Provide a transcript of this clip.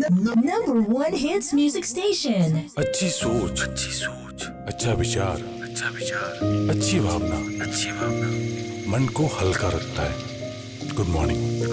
Number one hits music station. अच्छी सोच, अच्छा विचार, अच्छी भावना मन को हल्का रखता है। Good morning.